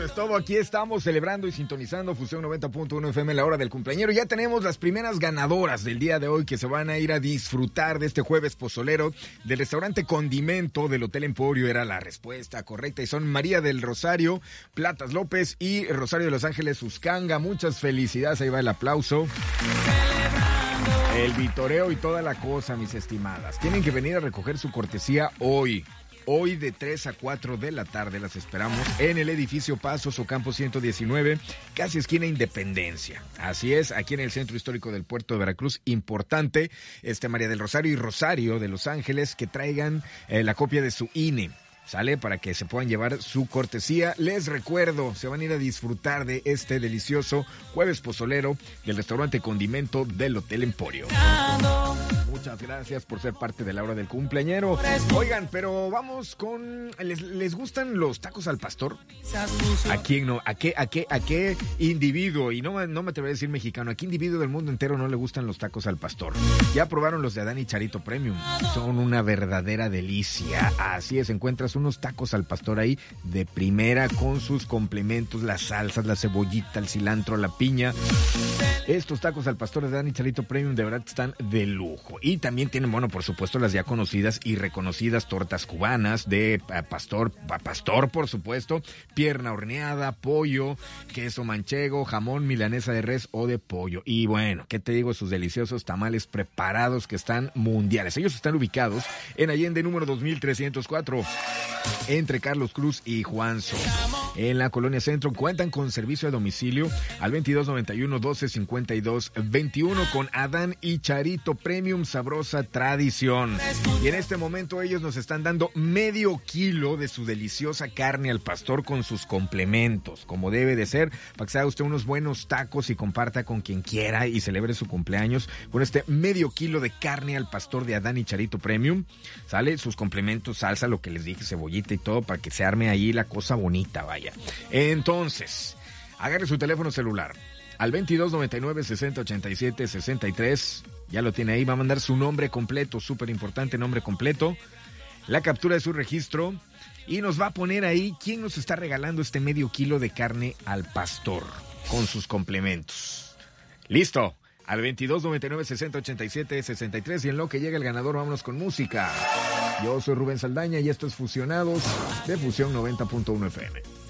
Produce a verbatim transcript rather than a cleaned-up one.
es todo, aquí estamos celebrando y sintonizando Fusión noventa punto uno F M, la hora del cumpleañero. Ya tenemos las primeras ganadoras del día de hoy que se van a ir a disfrutar de este jueves pozolero del restaurante Condimento del Hotel Emporio. Era la respuesta correcta y son María del Rosario Platas López y Rosario de Los Ángeles Uscanga. Muchas felicidades, ahí va el aplauso, el vitoreo y toda la cosa, mis estimadas. Tienen que venir a recoger su cortesía hoy. Hoy de tres a cuatro de la tarde las esperamos en el edificio Pasos Ocampo ciento diecinueve, casi esquina Independencia. Así es, aquí en el centro histórico del puerto de Veracruz. Importante, este María del Rosario y Rosario de Los Ángeles que traigan eh, la copia de su I N E. ¿Sale? Para que se puedan llevar su cortesía. Les recuerdo, se van a ir a disfrutar de este delicioso jueves pozolero del restaurante Condimento del Hotel Emporio. Muchas gracias por ser parte de la hora del cumpleañero. Oigan, pero vamos con... ¿Les, les gustan los tacos al pastor? ¿A quién no? ¿A qué, a qué, a qué individuo? Y no, no me atrevo a decir mexicano. ¿A qué individuo del mundo entero no le gustan los tacos al pastor? Ya probaron los de Adán y Charito Premium. Son una verdadera delicia. Así es, encuentras unos tacos al pastor ahí de primera con sus complementos, las salsas, la cebollita, el cilantro, la piña. Estos tacos al pastor de Adán y Charito Premium de verdad están de lujo. Y también tienen, bueno, por supuesto, las ya conocidas y reconocidas tortas cubanas de pastor, pastor, por supuesto, pierna horneada, pollo, queso manchego, jamón, milanesa de res o de pollo. Y bueno, ¿qué te digo? Sus deliciosos tamales preparados que están mundiales. Ellos están ubicados en Allende número dos mil trescientos cuatro, entre Carlos Cruz y Juanzo. En la Colonia Centro cuentan con servicio a domicilio al veintidós noventa y uno doce cincuenta y dos veintiuno con Adán y Charito Premium, sabrosa tradición. Y en este momento ellos nos están dando medio kilo de su deliciosa carne al pastor con sus complementos, como debe de ser, para que se haga usted unos buenos tacos y comparta con quien quiera y celebre su cumpleaños con este medio kilo de carne al pastor de Adán y Charito Premium. Sale sus complementos, salsa, lo que les dije, cebollita y todo, para que se arme ahí la cosa bonita, vaya. Entonces, agarre su teléfono celular al veintidós noventa y nueve sesenta ochenta y siete sesenta y tres. Ya lo tiene ahí, va a mandar su nombre completo, súper importante, nombre completo, la captura de su registro y nos va a poner ahí quién nos está regalando este medio kilo de carne al pastor con sus complementos. ¿Listo? Al veintidós noventa y nueve sesenta ochenta y siete sesenta y tres, y en lo que llega el ganador vámonos con música. Yo soy Rubén Saldaña y esto es Fusionados de Fusión noventa punto uno F M.